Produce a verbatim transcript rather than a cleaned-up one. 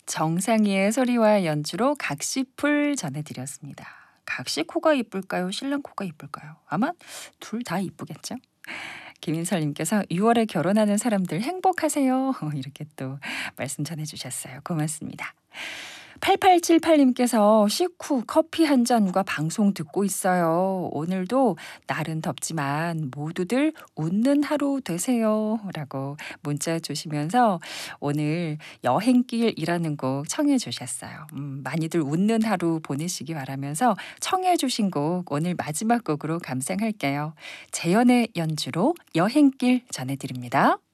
정상이의 소리와 연주로 각시풀 전해드렸습니다. 각시 코가 이쁠까요? 신랑 코가 이쁠까요? 아마 둘 다 이쁘겠죠? 김인설님께서 유월에 결혼하는 사람들 행복하세요. 이렇게 또 말씀 전해주셨어요. 고맙습니다. 팔팔칠팔님께서 식후 커피 한 잔과 방송 듣고 있어요. 오늘도 날은 덥지만 모두들 웃는 하루 되세요. 라고 문자 주시면서 오늘 여행길이라는 곡 청해 주셨어요. 음, 많이들 웃는 하루 보내시기 바라면서 청해 주신 곡 오늘 마지막 곡으로 감상할게요. 재연의 연주로 여행길 전해드립니다.